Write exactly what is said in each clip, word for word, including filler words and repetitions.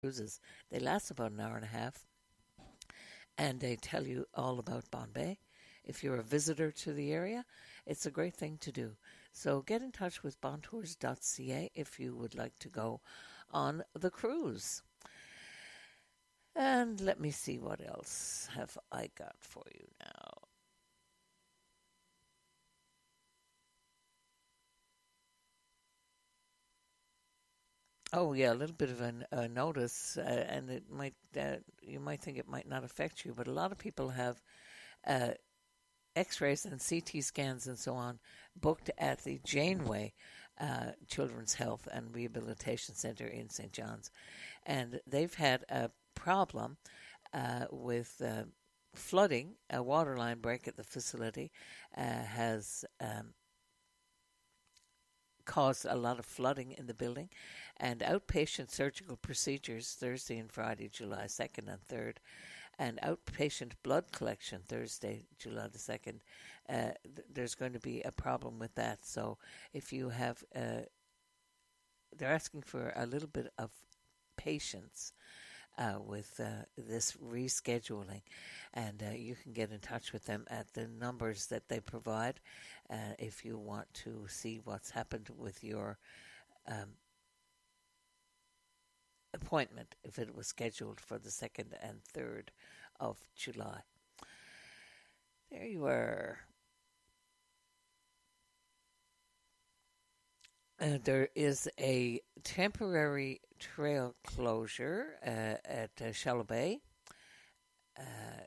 cruises. They last about an hour and a half, and they tell you all about Bombay. If you're a visitor to the area, it's a great thing to do. So get in touch with bontours dot c a if you would like to go on the cruise. And let me see what else have I got for you now. Oh yeah, a little bit of a, a notice, uh, and it might uh, you might think it might not affect you, but a lot of people have uh, X-rays and C T scans and so on booked at the Janeway uh, Children's Health and Rehabilitation Center in Saint John's, and they've had a problem uh, with uh, flooding. A water line break at the facility uh, has um, caused a lot of flooding in the building, and outpatient surgical procedures Thursday and Friday, July second and third, and outpatient blood collection Thursday, July the second. Uh, th- there's going to be a problem with that. So if you have, uh, they're asking for a little bit of patience uh, with uh, this rescheduling, and uh, you can get in touch with them at the numbers that they provide uh, if you want to see what's happened with your um, appointment, if it was scheduled for the second and third of July. There you are. Uh, there is a temporary trail closure uh, at uh, Shallow Bay. Uh,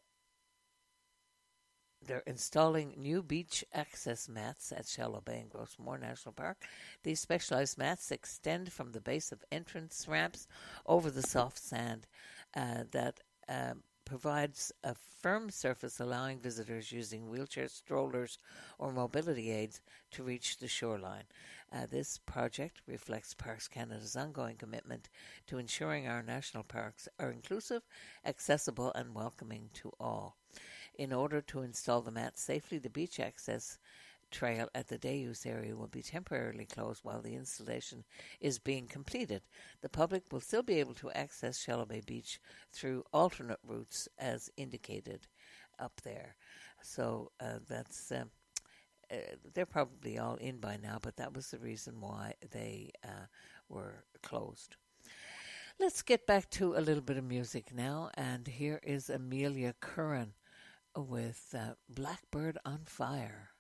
They're installing new beach access mats at Shallow Bay and Grossmore National Park. These specialized mats extend from the base of entrance ramps over the soft sand uh, that um, provides a firm surface, allowing visitors using wheelchairs, strollers, or mobility aids to reach the shoreline. Uh, this project reflects Parks Canada's ongoing commitment to ensuring our national parks are inclusive, accessible, and welcoming to all. In order to install the mats safely, the beach access trail at the day use area will be temporarily closed while the installation is being completed. The public will still be able to access Shallow Bay Beach through alternate routes as indicated up there. So uh, that's um, uh, they're probably all in by now, but that was the reason why they uh, were closed. Let's get back to a little bit of music now, and here is Amelia Curran with uh, Blackbird on Fire.